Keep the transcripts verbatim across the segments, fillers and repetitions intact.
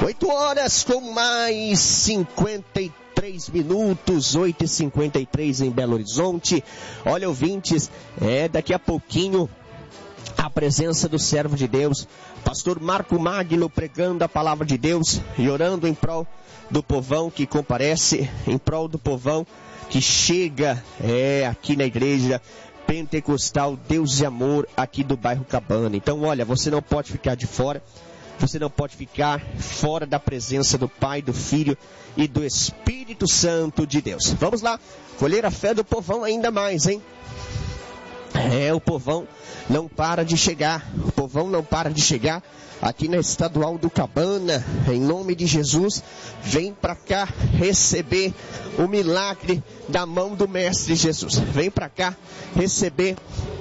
oito horas com mais cinquenta e três minutos, oito e cinquenta e três em Belo Horizonte. Olha, ouvintes, é daqui a pouquinho a presença do servo de Deus, pastor Marco Magno, pregando a palavra de Deus e orando em prol do povão que comparece, em prol do povão que chega é, aqui na igreja Pentecostal Deus e Amor aqui do bairro Cabana. Então, olha, você não pode ficar de fora. Você não pode ficar fora da presença do Pai, do Filho e do Espírito Santo de Deus. Vamos lá, colher a fé do povão ainda mais, hein? É, o povão não para de chegar, o povão não para de chegar aqui na Estadual do Cabana, em nome de Jesus. Vem para cá receber o milagre da mão do Mestre Jesus. Vem para cá receber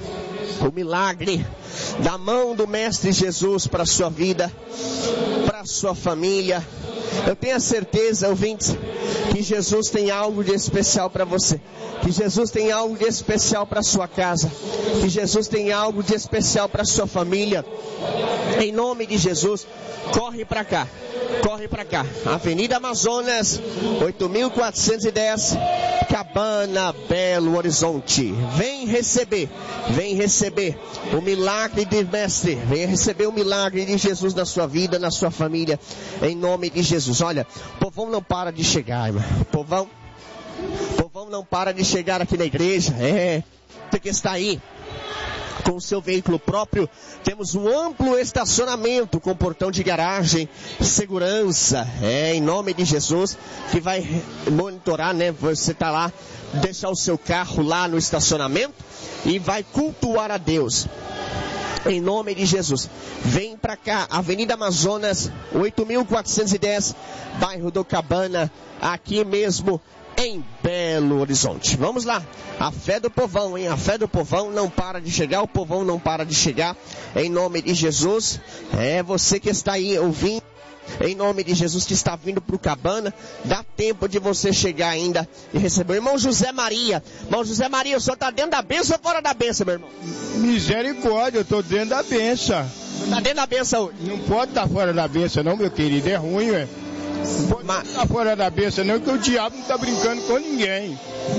o milagre da mão do Mestre Jesus para a sua vida, para a sua família. Eu tenho a certeza, ouvintes, que Jesus tem algo de especial para você, que Jesus tem algo de especial para a sua casa, que Jesus tem algo de especial para a sua família. Em nome de Jesus, corre para cá, corre para cá. Avenida Amazonas, oito mil quatrocentos e dez, Cabana, Belo Horizonte. Vem receber, vem receber o milagre de Mestre, vem receber o milagre de Jesus na sua vida, na sua família, em nome de Jesus. Olha, o povão não para de chegar, irmão. O povão, o povão não para de chegar aqui na igreja, é, porque está aí com o seu veículo próprio. Temos um amplo estacionamento com portão de garagem, segurança, é, em nome de Jesus, que vai monitorar, né? Você tá lá, deixar o seu carro lá no estacionamento e vai cultuar a Deus. Em nome de Jesus, vem pra cá, Avenida Amazonas, oito mil quatrocentos e dez, bairro do Cabana, aqui mesmo em Belo Horizonte. Vamos lá, a fé do povão, hein? A fé do povão não para de chegar, o povão não para de chegar, em nome de Jesus. É você que está aí ouvindo, em nome de Jesus, que está vindo para o Cabana, dá tempo de você chegar ainda e receber. Irmão José Maria, irmão José Maria, o senhor está dentro da bênção ou fora da bênção, meu irmão? Misericórdia, eu estou dentro da bênção. Está dentro da bênção hoje? Não pode estar fora da bênção não, meu querido, é ruim, ué. Não pode Mas... estar fora da bênção não, porque o diabo não está brincando com ninguém.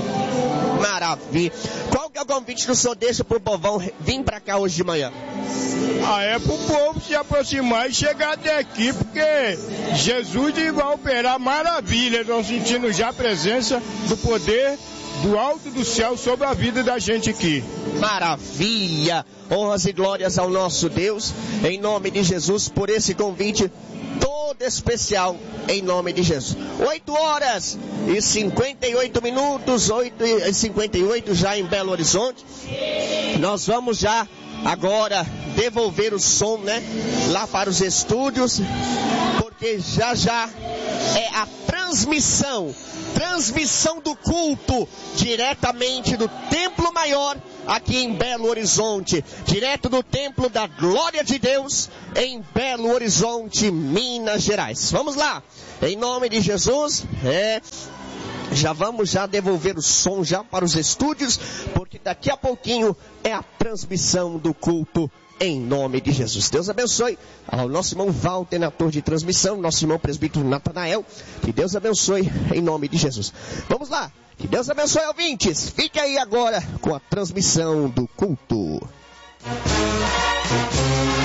Maravilha. Qual que é o convite que o senhor deixa pro povão vir pra cá hoje de manhã? Ah, é pro povo se aproximar e chegar até aqui, porque Jesus vai operar maravilha. Estão sentindo já a presença do poder do alto do céu sobre a vida da gente aqui. Maravilha. Honras e glórias ao nosso Deus, em nome de Jesus, por esse convite todo especial, em nome de Jesus. oito horas e cinquenta e oito minutos, oito e cinquenta e oito já em Belo Horizonte. Nós vamos já agora devolver o som, né, lá para os estúdios, porque já já é a transmissão, transmissão do culto diretamente do Templo Maior aqui em Belo Horizonte, direto do Templo da Glória de Deus em Belo Horizonte, Minas Gerais. Vamos lá, em nome de Jesus, é... já vamos já devolver o som já para os estúdios, porque daqui a pouquinho é a transmissão do culto em nome de Jesus. Deus abençoe ao nosso irmão Walter na torre de transmissão, nosso irmão presbítero Natanael, que Deus abençoe em nome de Jesus. Vamos lá, que Deus abençoe, ouvintes. Fique aí agora com a transmissão do culto.